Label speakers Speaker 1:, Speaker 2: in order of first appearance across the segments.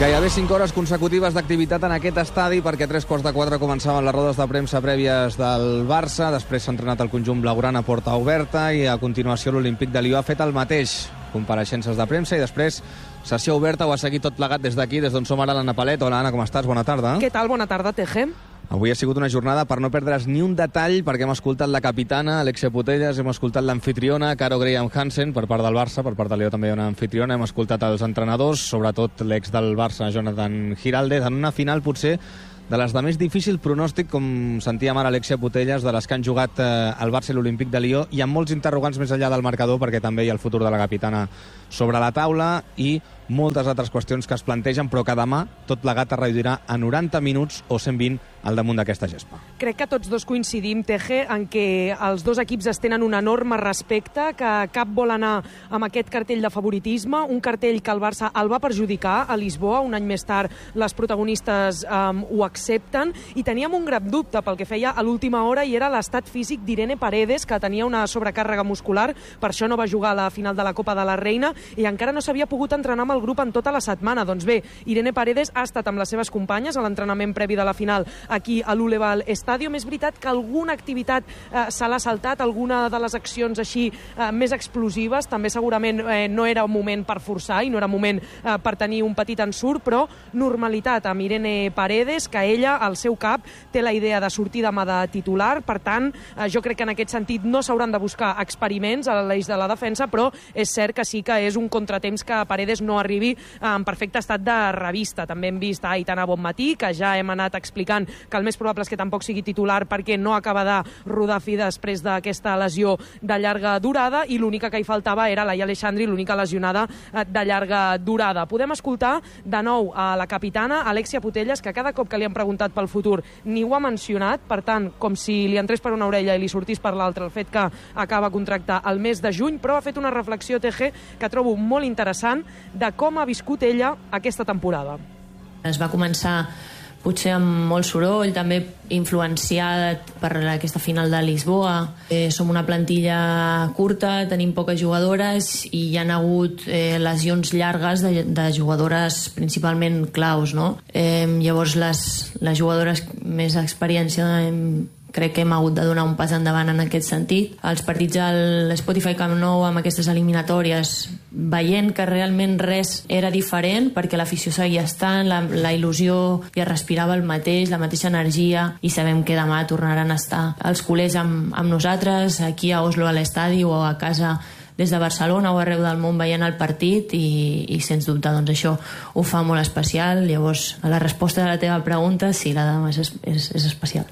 Speaker 1: Gairebé 5 hores consecutives d'activitat en aquest estadi perquè a 3:45 començaven les rodes de premsa prèvies del Barça, després s'ha entrenat el conjunt blaugrana a porta oberta i a continuació l'Olímpic de Lió ha fet el mateix, compareixences de premsa i després sessió oberta. Ho ha seguit tot plegat des d'aquí, des d'on som ara, l'Anna Palet. Hola, Anna, com estàs? Bona tarda.
Speaker 2: Què tal? Bona tarda, Teje.
Speaker 1: Avui ha sigut una jornada per no perdre's ni un detall, perquè hem escoltat la capitana, Alexia Putellas, hem escoltat l'anfitriona, Caro Graham Hansen, per part del Barça, per part de Leo també hi ha una anfitriona, hem escoltat els entrenadors, sobretot l'ex del Barça, Jonathan Giraldez, en una final potser de les de més difícil pronòstic, com sentíem ara Alexia Putellas, de les que han jugat el Barça i l'Olímpic de Lió, i amb molts interrogants més enllà del marcador, perquè també hi ha el futur de la capitana sobre la taula i moltes altres qüestions que es plantegen, però que demà tot plegat es reduirà a 90 minuts o 120 al damunt d'aquesta gespa.
Speaker 2: Crec que tots dos coincidim, Teje, en què els dos equips es tenen un enorme respecte, que cap vol anar amb aquest cartell de favoritisme, un cartell que el Barça el va perjudicar a Lisboa, un any més tard les protagonistes ho accepten, i teníem un gran dubte pel que feia a l'última hora, i era l'estat físic d'Irene Paredes, que tenia una sobrecàrrega muscular, per això no va jugar a la final de la Copa de la Reina, i encara no s'havia pogut entrenar amb el grup en tota la setmana. Doncs bé, Irene Paredes ha estat amb les seves companyes a l'entrenament previ de la final aquí a l'Uleval Stadium. És veritat que alguna activitat se l'ha saltat, alguna de les accions així més explosives, també segurament no era un moment per forçar i no era moment per tenir un petit ensurt, però normalitat amb Irene Paredes, que ella, al seu cap, té la idea de sortir demà de titular. Per tant, jo crec que en aquest sentit no s'hauran de buscar experiments a l'eix de la defensa, però és cert que sí que és un contratemps que Paredes no arribi en perfecte estat de revista. També hem vist a Aitana Bonmatí, que ja hem anat explicant que el més probable és que tampoc sigui titular perquè no acaba de rodar fi després d'aquesta lesió de llarga durada, i l'única que hi faltava era Laia Aleixandri, l'única lesionada de llarga durada. Podem escoltar de nou a la capitana, Alexia Putellas, que cada cop que li han preguntat pel futur ni ho ha mencionat, per tant, com si li entrés per una orella i li sortís per l'altra el fet que acaba contracte el mes de juny, però ha fet una reflexió, TG, que trobo molt interessant de com ha viscut ella aquesta temporada.
Speaker 3: Es va començar potser amb molt soroll, també influenciat per aquesta final de Lisboa. Som una plantilla curta, tenim poques jugadores i hi ha hagut lesions llargues de jugadores principalment claus, no? Llavors les jugadores més experiència crec que hem hagut de donar un pas endavant en aquest sentit. Els partits a l'Spotify Camp Nou amb aquestes eliminatòries, veient que realment res era diferent, perquè l'afició seguia estant, la il·lusió ja respirava el mateix, la mateixa energia, i sabem que demà tornaran a estar els culers amb nosaltres, aquí a Oslo a l'estadi o a casa des de Barcelona o arreu del món veient el partit, i sens dubte doncs això ho fa molt especial. Llavors, a la resposta de la teva pregunta, sí, la demà és especial.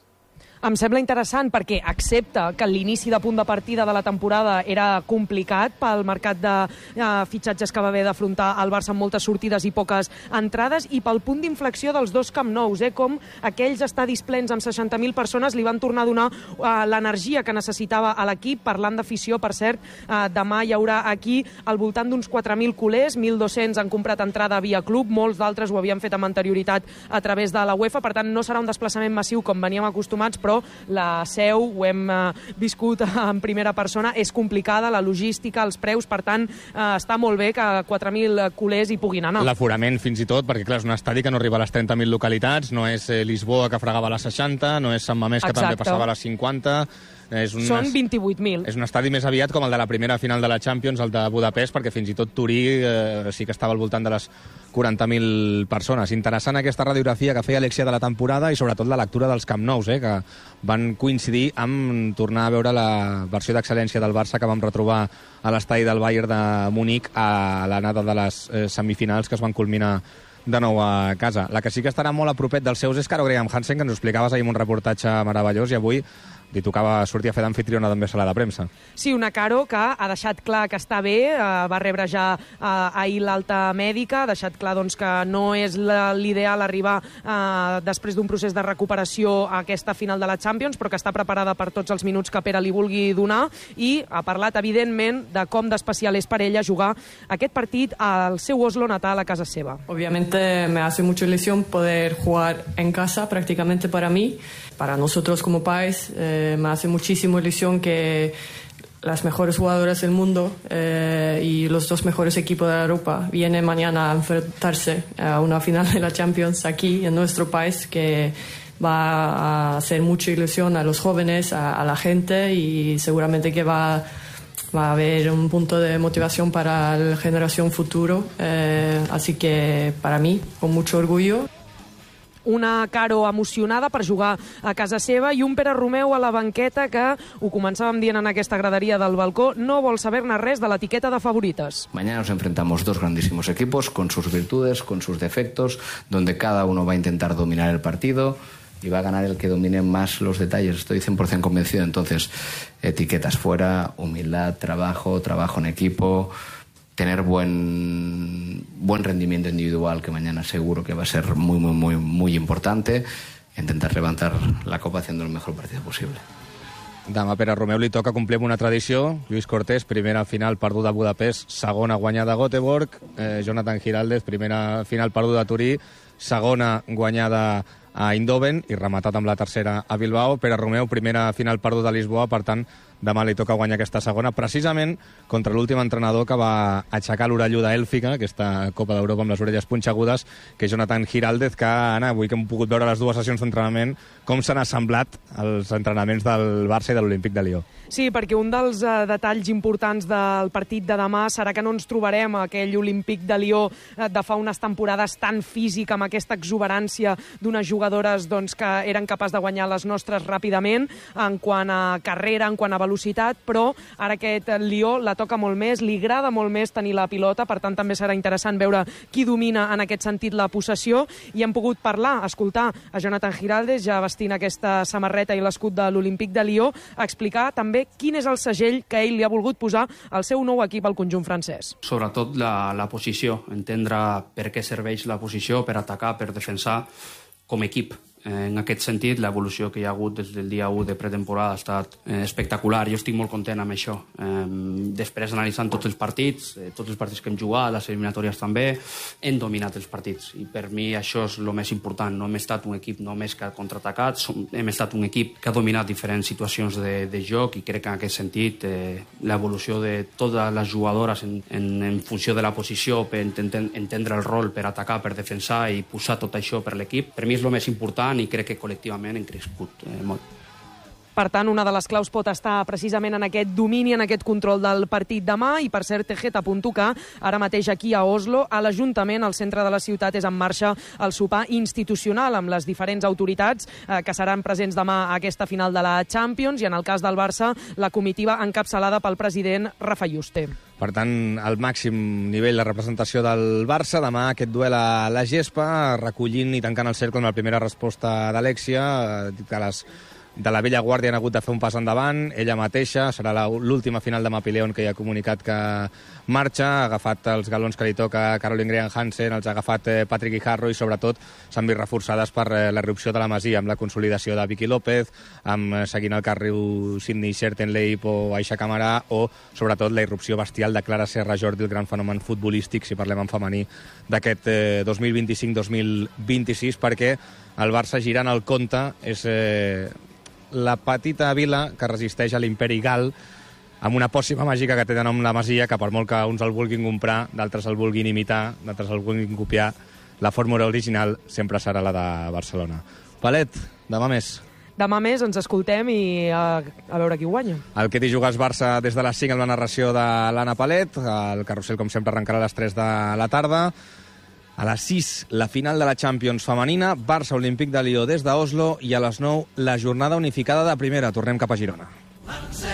Speaker 2: Em sembla interessant perquè accepta que l'inici de punt de partida de la temporada era complicat pel mercat de fitxatges que va haver d'afrontar el Barça amb moltes sortides i poques entrades, i pel punt d'inflexió dels dos Camp Nous, com aquells estadis plens amb 60.000 persones li van tornar a donar l'energia que necessitava a l'equip. Parlant d'afició, per cert, demà hi haurà aquí al voltant d'uns 4.000 culers, 1.200 han comprat entrada via club, molts d'altres ho havien fet amb anterioritat a través de la UEFA, per tant no serà un desplaçament massiu com veníem acostumats, però la seu, ho hem viscut en primera persona, és complicada, la logística, els preus, per tant, està molt bé que 4.000 culers hi puguin anar.
Speaker 1: L'aforament fins i tot, perquè clar, és un estadi que no arriba a les 30.000 localitats, no és Lisboa que fregava a les 60, no és Sant Mamés que també passava a les 50...
Speaker 2: Són 28.000.
Speaker 1: És un estadi més aviat com el de la primera final de la Champions, el de Budapest, perquè fins i tot Turí sí que estava al voltant de les 40.000 persones. Interessant aquesta radiografia que feia Alexia de la temporada i sobretot la lectura dels Camp Nous, que van coincidir amb tornar a veure la versió d'excel·lència del Barça que vam retrobar a l'estadi del Bayern de Munic a l'anada de les semifinals que es van culminar de nou a casa. La que sí que estarà molt a propet dels seus és Caro Graham Hansen, que ens ho explicaves ahir en un reportatge meravellós, i avui li tocava sortir a fer d'anfitriona també a sala de premsa.
Speaker 2: Sí, una Caro que ha deixat clar que està bé, va rebre ja ahir l'alta mèdica, ha deixat clar doncs, que no és l'ideal arribar després d'un procés de recuperació a aquesta final de la Champions, però que està preparada per tots els minuts que Pere li vulgui donar, i ha parlat, evidentment, de com d'especial és per ella jugar aquest partit al seu Oslo natal, a casa seva.
Speaker 4: Obviamente me hace mucha ilusión poder jugar en casa, prácticamente para mí, para nosotros como país. Me hace muchísima ilusión que las mejores jugadoras del mundo y los 2 mejores equipos de Europa vienen mañana a enfrentarse a una final de la Champions aquí en nuestro país, que va a hacer mucha ilusión a los jóvenes, a la gente, y seguramente que va a haber un punto de motivación para la generación futuro. Así que para mí, con mucho orgullo.
Speaker 2: Una Caro emocionada per jugar a casa seva i un Pere Romeu a la banqueta que, ho començàvem dient en aquesta graderia del balcó, no vol saber-ne res de l'etiqueta de favorites.
Speaker 5: Mañana nos enfrentamos 2 grandísimos equipos con sus virtudes, con sus defectos, donde cada uno va a intentar dominar el partido y va a ganar el que domine más los detalles. Estoy 100% convencido. Entonces, etiquetas fuera, humildad, trabajo en equipo, tener buen rendimiento individual, que mañana seguro que va a ser muy importante, intentar levantar la copa haciendo el mejor partido posible.
Speaker 1: Demà Pere Romeu li toca complir amb una tradició. Lluís Cortés, primera final perduda a Budapest, segona guanyada a Göteborg. Jonathan Giraldez, primera final perduda a Turí, segona guanyada a Eindhoven i rematat amb la tercera a Bilbao. Pere Romeu, primera final perduda a Lisboa, per tant, demà li toca guanyar aquesta segona, precisament contra l'últim entrenador que va aixecar l'orelluda èlfica, aquesta Copa d'Europa amb les orelles punxegudes, que és Jonathan Giraldez, que, Anna, avui que hem pogut veure les 2 sessions d'entrenament, com s'han assemblat els entrenaments del Barça i de l'Olímpic de Lió.
Speaker 2: Sí, perquè un dels detalls importants del partit de demà serà que no ens trobarem aquell Olímpic de Lió de fa unes temporades tan físic, amb aquesta exuberància d'unes jugadores que eren capaces de guanyar les nostres ràpidament, en quant a carrera, en quant a velocitat, però ara aquest Lió la toca molt més, li agrada molt més tenir la pilota, per tant també serà interessant veure qui domina en aquest sentit la possessió, i hem pogut parlar, escoltar a Jonathan Giraldez, ja vestint aquesta samarreta i l'escut de l'Olímpic de Lió, explicar també quin és el segell que ell li ha volgut posar al seu nou equip al conjunt francès.
Speaker 6: Sobretot la posició, entendre per què serveix la posició, per atacar, per defensar com a equip. En aquest sentit, l'evolució que hi ha hagut des del dia 1 de pretemporada ha estat espectacular. Jo estic molt content amb això. Després, analitzant tots els partits que hem jugat, les eliminatòries també, hem dominat els partits. I per mi això és el més important. No hem estat un equip només que ha contraatacat, hem estat un equip que ha dominat diferents situacions de joc, i crec que en aquest sentit l'evolució de totes les jugadores en funció de la posició, per entendre el rol, per atacar, per defensar i posar tot això per l'equip, per mi és el més important, i crec que col·lectivament hem crescut molt.
Speaker 2: Per tant, una de les claus pot estar precisament en aquest domini, en aquest control del partit demà. I per cert, TG, t'apunto que ara mateix aquí a Oslo, a l'Ajuntament, al centre de la ciutat, és en marxa el sopar institucional amb les diferents autoritats que seran presents demà a aquesta final de la Champions, i en el cas del Barça, la comitiva encapçalada pel president Rafa Yuste.
Speaker 1: Per tant, al màxim nivell de representació del Barça, demà aquest duel a la gespa, recollint i tancant el cercle amb la primera resposta d'Alexia, que de la vella guàrdia han hagut de fer un pas endavant. Ella mateixa serà l'última final de Mapileón, que ja ha comunicat que marxa, ha agafat els galons que li toca a Caroline Graham Hansen, els ha agafat Patrick Guijarro, i sobretot s'han vist reforçades per la irrupció de la Masia, amb la consolidació de Vicky López, amb seguint el carril Sydney Schertenleib o Aisha Camarà, o sobretot la irrupció bestial de Clara Serra Jordi, el gran fenomen futbolístic, si parlem en femení, d'aquest 2025-2026, perquè el Barça, girant el compte, és la petita vila que resisteix a l'imperi gal, amb una pòssima màgica que té de nom la Masia, que per molt que uns el vulguin comprar, d'altres el vulguin imitar, d'altres el vulguin copiar, la fórmula original sempre serà la de Barcelona. Palet, demà més.
Speaker 2: Demà més, ens escoltem i a veure qui guanya.
Speaker 1: El que t'hi jugues Barça des de les 5 amb la narració de l'Anna Palet. El carrusel, com sempre, arrencarà a les 3 de la tarda. A les 6, la final de la Champions femenina, Barça Olímpic de Lió des d'Oslo, i a les 9, la jornada unificada de primera. Tornem cap a Girona.